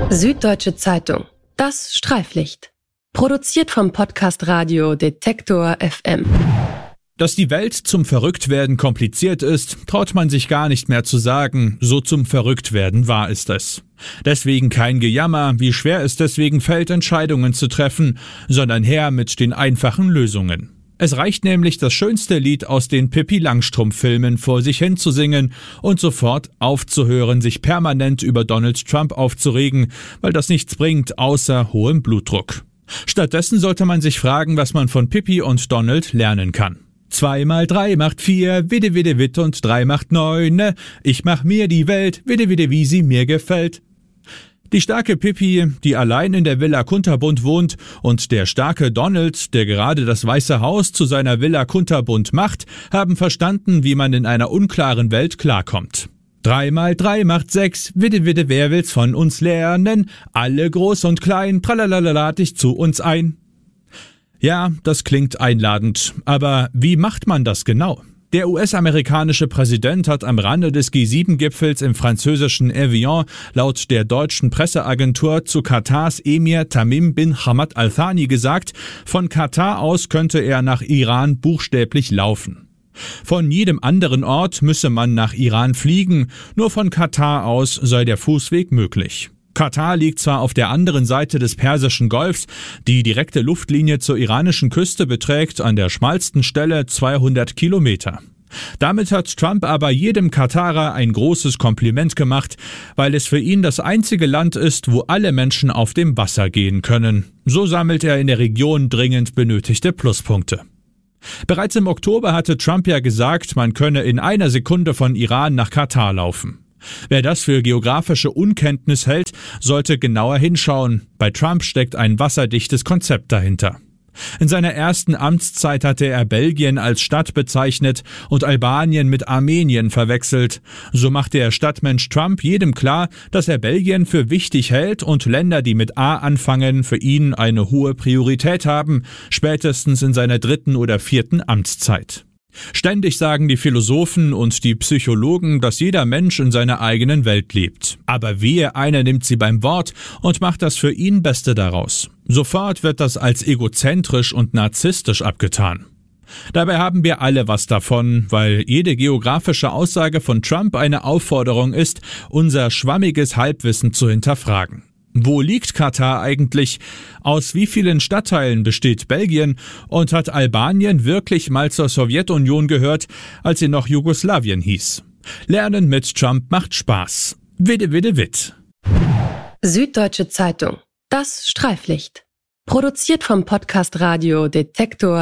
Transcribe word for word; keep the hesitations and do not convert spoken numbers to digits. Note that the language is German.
Süddeutsche Zeitung. Das Streiflicht. Produziert vom Podcast Radio Detektor F M. Dass die Welt zum Verrücktwerden kompliziert ist, traut man sich gar nicht mehr zu sagen, so zum Verrücktwerden wahr ist es. Deswegen kein Gejammer, wie schwer es deswegen fällt, Entscheidungen zu treffen, sondern her mit den einfachen Lösungen. Es reicht nämlich, das schönste Lied aus den Pippi-Langstrumpf-Filmen vor sich hin zu singen und sofort aufzuhören, sich permanent über Donald Trump aufzuregen, weil das nichts bringt, außer hohem Blutdruck. Stattdessen sollte man sich fragen, was man von Pippi und Donald lernen kann. Zwei mal drei macht vier, widde widde witt und drei macht neune. Ich mach mir die Welt, widde widde wie sie mir gefällt. Die starke Pippi, die allein in der Villa Kunterbund wohnt, und der starke Donald, der gerade das Weiße Haus zu seiner Villa Kunterbund macht, haben verstanden, wie man in einer unklaren Welt klarkommt. Drei mal drei macht sechs, widde widde wer will's von uns lernen? Alle groß und klein, tralalala lad dich zu uns ein. Ja, das klingt einladend, aber wie macht man das genau? Der U S-amerikanische Präsident hat am Rande des G sieben Gipfels im französischen Evian laut der deutschen Presseagentur zu Katars Emir Tamim bin Hamad Al Thani gesagt, von Katar aus könnte er nach Iran buchstäblich laufen. Von jedem anderen Ort müsse man nach Iran fliegen, nur von Katar aus sei der Fußweg möglich. Katar liegt zwar auf der anderen Seite des Persischen Golfs, die direkte Luftlinie zur iranischen Küste beträgt an der schmalsten Stelle zweihundert Kilometer. Damit hat Trump aber jedem Katarer ein großes Kompliment gemacht, weil es für ihn das einzige Land ist, wo alle Menschen auf dem Wasser gehen können. So sammelt er in der Region dringend benötigte Pluspunkte. Bereits im Oktober hatte Trump ja gesagt, man könne in einer Sekunde von Iran nach Katar laufen. Wer das für geografische Unkenntnis hält, sollte genauer hinschauen. Bei Trump steckt ein wasserdichtes Konzept dahinter. In seiner ersten Amtszeit hatte er Belgien als Stadt bezeichnet und Albanien mit Armenien verwechselt. So machte der Stadtmensch Trump jedem klar, dass er Belgien für wichtig hält und Länder, die mit A anfangen, für ihn eine hohe Priorität haben, spätestens in seiner dritten oder vierten Amtszeit. Ständig sagen die Philosophen und die Psychologen, dass jeder Mensch in seiner eigenen Welt lebt. Aber wehe, einer nimmt sie beim Wort und macht das für ihn Beste daraus. Sofort wird das als egozentrisch und narzisstisch abgetan. Dabei haben wir alle was davon, weil jede geografische Aussage von Trump eine Aufforderung ist, unser schwammiges Halbwissen zu hinterfragen. Wo liegt Katar eigentlich? Aus wie vielen Stadtteilen besteht Belgien? Und hat Albanien wirklich mal zur Sowjetunion gehört, als sie noch Jugoslawien hieß? Lernen mit Trump macht Spaß. Widde, widde, witt. Süddeutsche Zeitung. Das Streiflicht. Produziert vom Podcast Radio Detektor